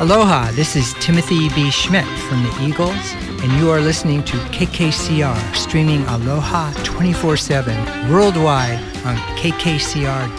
Aloha, this is Timothy B. Schmidt from the Eagles, and you are listening to KKCR, streaming Aloha 24/7 worldwide on kkcr.org.